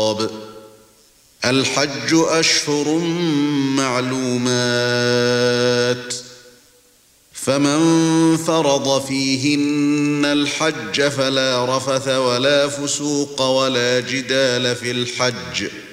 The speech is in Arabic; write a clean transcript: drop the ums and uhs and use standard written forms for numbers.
الخطاب الحج أشهر معلومات فمن فرض فيهن الحج فلا رفث ولا فسوق ولا جدال في الحج